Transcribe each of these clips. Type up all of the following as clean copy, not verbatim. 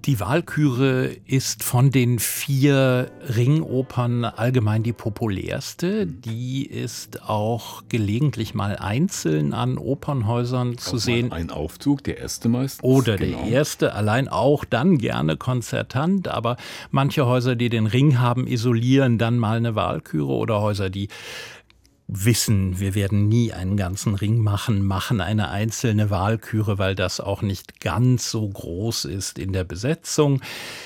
Die Walküre ist von den 4 Ringopern allgemein die populärste. Die ist auch gelegentlich mal einzeln an Opernhäusern zu sehen. Ein Aufzug, der erste meistens. Oder der erste, allein auch dann gerne konzertant. Aber manche Häuser, die den Ring haben, isolieren dann mal eine Walküre. Oder Häuser, die wissen, wir werden nie einen ganzen Ring machen eine einzelne Walküre, weil das auch nicht ganz so groß ist in der Besetzung.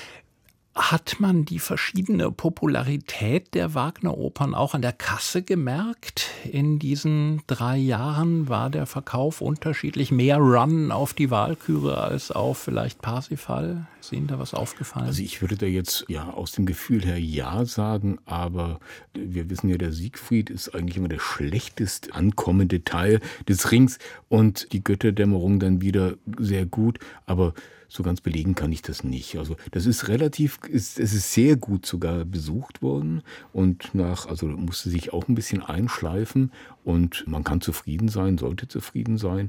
Hat man die verschiedene Popularität der Wagner-Opern auch an der Kasse gemerkt? In diesen 3 Jahren war der Verkauf unterschiedlich, mehr Run auf die Walküre als auf vielleicht Parsifal? Ist Ihnen da was aufgefallen? Also ich würde da jetzt aus dem Gefühl her ja sagen, aber wir wissen ja, der Siegfried ist eigentlich immer der schlechtest ankommende Teil des Rings und die Götterdämmerung dann wieder sehr gut, aber so ganz belegen kann ich das nicht. Also das ist es ist sehr gut sogar besucht worden und also musste sich auch ein bisschen einschleifen und man kann zufrieden sein, sollte zufrieden sein.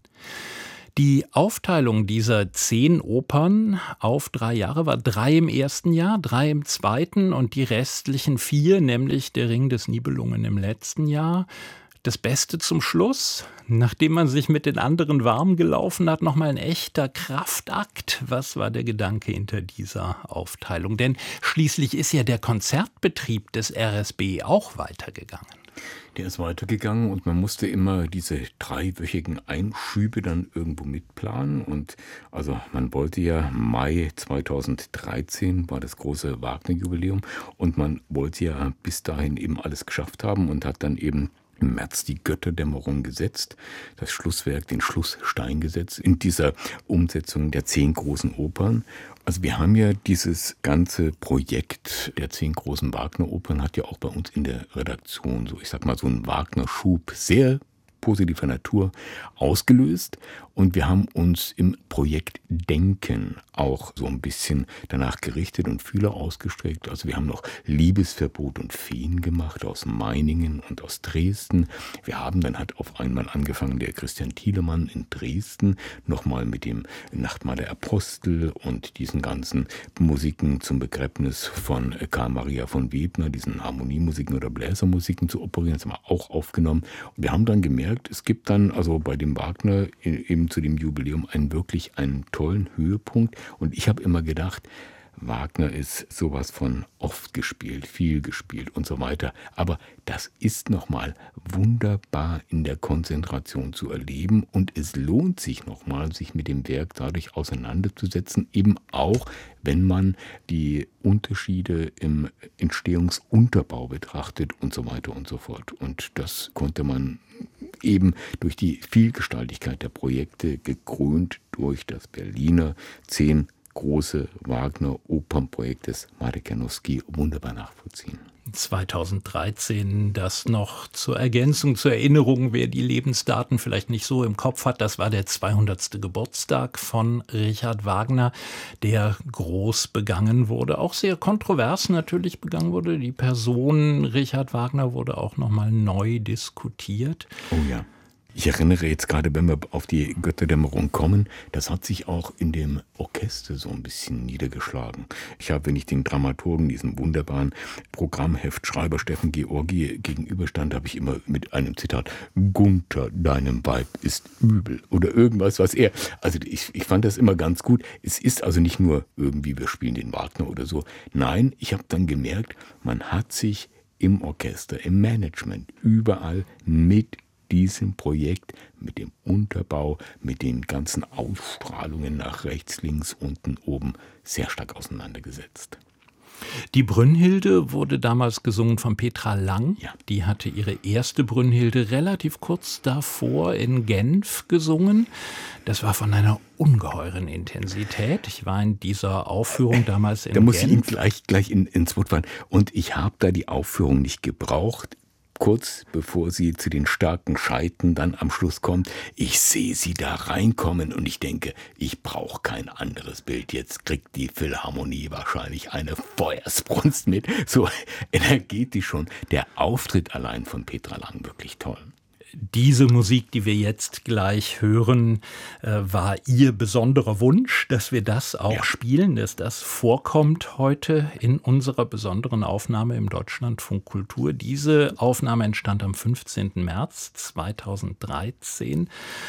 Die Aufteilung dieser 10 Opern auf 3 Jahre war 3 im ersten Jahr, 3 im zweiten und die restlichen 4, nämlich der Ring des Nibelungen im letzten Jahr. Das Beste zum Schluss, nachdem man sich mit den anderen warm gelaufen hat, nochmal ein echter Kraftakt. Was war der Gedanke hinter dieser Aufteilung? Denn schließlich ist ja der Konzertbetrieb des RSB auch weitergegangen. Der ist weitergegangen und man musste immer diese 3-wöchigen Einschübe dann irgendwo mitplanen. Und also man wollte ja Mai 2013 war das große Wagner-Jubiläum und man wollte ja bis dahin eben alles geschafft haben und hat dann eben im März die Götterdämmerung gesetzt, das Schlusswerk, den Schlussstein gesetzt in dieser Umsetzung der 10 großen Opern. Also wir haben ja dieses ganze Projekt der 10 großen Wagner-Opern hat ja auch bei uns in der Redaktion so einen Wagner-Schub sehr positiver Natur ausgelöst und wir haben uns im Projekt Denken auch so ein bisschen danach gerichtet und Fühler ausgestreckt. Also wir haben noch Liebesverbot und Feen gemacht aus Meiningen und aus Dresden. Wir haben dann auf einmal angefangen, der Christian Thielemann in Dresden nochmal mit dem Nachtmahl der Apostel und diesen ganzen Musiken zum Begräbnis von Karl Maria von Webner, diesen Harmoniemusiken oder Bläsermusiken zu operieren. Das haben wir auch aufgenommen. Und wir haben dann gemerkt, es gibt dann also bei dem Wagner eben zu dem Jubiläum wirklich einen tollen Höhepunkt. Und ich habe immer gedacht, Wagner ist sowas von oft gespielt, viel gespielt und so weiter. Aber das ist nochmal wunderbar in der Konzentration zu erleben und es lohnt sich nochmal, sich mit dem Werk dadurch auseinanderzusetzen, eben auch, wenn man die Unterschiede im Entstehungsunterbau betrachtet und so weiter und so fort. Und das konnte man eben durch die Vielgestaltigkeit der Projekte, gekrönt durch das Berliner 10 große Wagner-Opernprojekt des Marek Janowski wunderbar nachvollziehen. 2013, das noch zur Ergänzung, zur Erinnerung, wer die Lebensdaten vielleicht nicht so im Kopf hat, das war der 200. Geburtstag von Richard Wagner, der groß begangen wurde, auch sehr kontrovers natürlich begangen wurde. Die Person Richard Wagner wurde auch nochmal neu diskutiert. Oh ja. Ich erinnere jetzt gerade, wenn wir auf die Götterdämmerung kommen, das hat sich auch in dem Orchester so ein bisschen niedergeschlagen. Ich habe, wenn ich den Dramaturgen, diesen wunderbaren Programmheftschreiber Steffen Georgi gegenüberstand, habe ich immer mit einem Zitat, Gunther, deinem Weib ist übel oder irgendwas, was er, also ich fand das immer ganz gut. Es ist also nicht nur irgendwie, wir spielen den Wagner oder so. Nein, ich habe dann gemerkt, man hat sich im Orchester, im Management, überall mit diesem Projekt, mit dem Unterbau, mit den ganzen Ausstrahlungen nach rechts, links, unten, oben sehr stark auseinandergesetzt. Die Brünnhilde wurde damals gesungen von Petra Lang. Ja. Die hatte ihre erste Brünnhilde relativ kurz davor in Genf gesungen. Das war von einer ungeheuren Intensität. Ich war in dieser Aufführung damals in Genf. Da muss ich Ihnen gleich ins Wort fallen. Und ich habe da die Aufführung nicht gebraucht. Kurz bevor sie zu den starken Scheiten dann am Schluss kommt, ich sehe sie da reinkommen und ich denke, ich brauche kein anderes Bild. Jetzt kriegt die Philharmonie wahrscheinlich eine Feuersbrunst mit. So energetisch schon. Der Auftritt allein von Petra Lang wirklich toll. diese Musik, die wir jetzt gleich hören, war Ihr besonderer Wunsch, dass wir das auch spielen, dass das vorkommt heute in unserer besonderen Aufnahme im Deutschlandfunk Kultur. Diese Aufnahme entstand am 15. März 2013.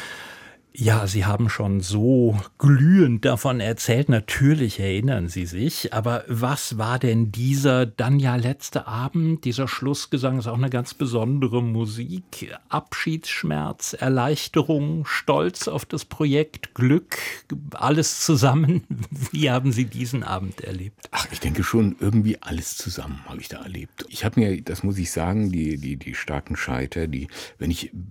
Ja, Sie haben schon so glühend davon erzählt. Natürlich erinnern Sie sich. Aber was war denn dieser dann ja letzte Abend? Dieser Schlussgesang ist auch eine ganz besondere Musik. Abschiedsschmerz, Erleichterung, Stolz auf das Projekt, Glück, alles zusammen. Wie haben Sie diesen Abend erlebt? Ach, ich denke schon, irgendwie alles zusammen habe ich da erlebt. Ich habe mir, das muss ich sagen, die starken Scheiter, wenn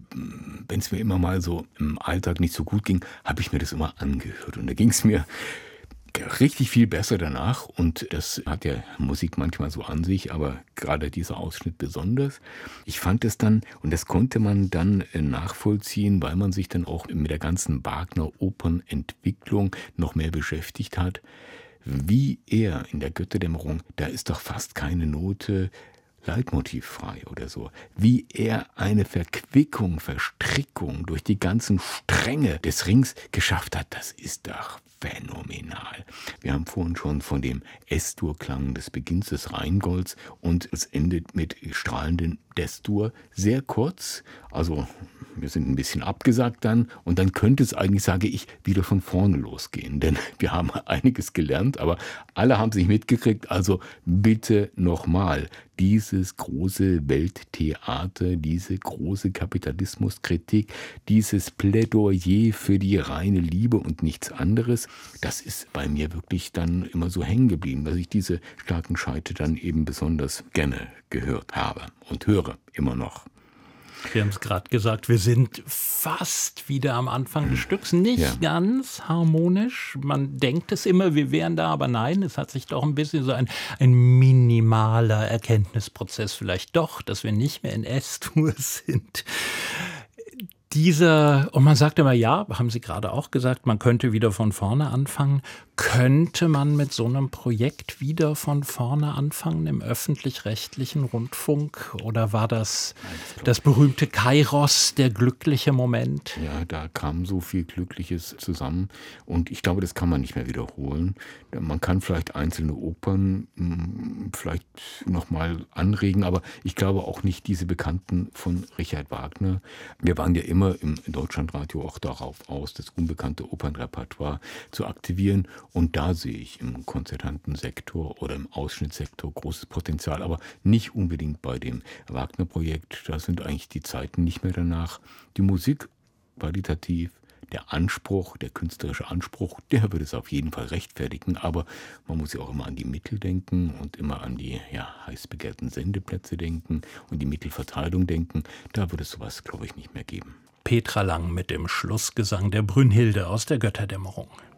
es mir immer mal so im Alltag nicht so gut ging, habe ich mir das immer angehört. Und da ging es mir richtig viel besser danach. Und das hat ja Musik manchmal so an sich, aber gerade dieser Ausschnitt besonders. Ich fand es dann, und das konnte man dann nachvollziehen, weil man sich dann auch mit der ganzen Wagner-Opernentwicklung noch mehr beschäftigt hat, wie er in der Götterdämmerung, da ist doch fast keine Note leitmotivfrei oder so, wie er eine Verquickung, Verstrickung durch die ganzen Stränge des Rings geschafft hat, das ist doch phänomenal. Wir haben vorhin schon von dem S-Dur-Klang des Beginns des Rheingolds und es endet mit strahlenden D-Dur, sehr kurz, also wir sind ein bisschen abgesagt dann und dann könnte es eigentlich, sage ich, wieder von vorne losgehen, denn wir haben einiges gelernt, aber alle haben sich mitgekriegt, also bitte nochmal, dieses große Welttheater, diese große Kapitalismuskritik, dieses Plädoyer für die reine Liebe und nichts anderes, das ist bei mir wirklich dann immer so hängen geblieben, dass ich diese starken Scheite dann eben besonders gerne gehört habe und höre immer noch. Wir haben es gerade gesagt, wir sind fast wieder am Anfang des Stücks. Nicht ganz harmonisch. Man denkt es immer, wir wären da, aber nein, es hat sich doch ein bisschen so ein minimaler Erkenntnisprozess vielleicht doch, dass wir nicht mehr in S-Dur sind. Und man sagt immer, ja, haben Sie gerade auch gesagt, man könnte wieder von vorne anfangen. Könnte man mit so einem Projekt wieder von vorne anfangen im öffentlich-rechtlichen Rundfunk? Oder war das berühmte Kairos, der glückliche Moment? Ja, da kam so viel Glückliches zusammen und ich glaube, das kann man nicht mehr wiederholen. Man kann vielleicht einzelne Opern vielleicht nochmal anregen, aber ich glaube auch nicht diese Bekannten von Richard Wagner. Wir waren ja immer im Deutschlandradio auch darauf aus, das unbekannte Opernrepertoire zu aktivieren. Und da sehe ich im konzertanten Sektor oder im Ausschnittssektor großes Potenzial, aber nicht unbedingt bei dem Wagner-Projekt. Da sind eigentlich die Zeiten nicht mehr danach. Die Musik qualitativ, der Anspruch, der künstlerische Anspruch, der würde es auf jeden Fall rechtfertigen, aber man muss ja auch immer an die Mittel denken und immer an die heiß begehrten Sendeplätze denken und die Mittelverteilung denken. Da würde es sowas, glaube ich, nicht mehr geben. Petra Lang mit dem Schlussgesang der Brünnhilde aus der Götterdämmerung.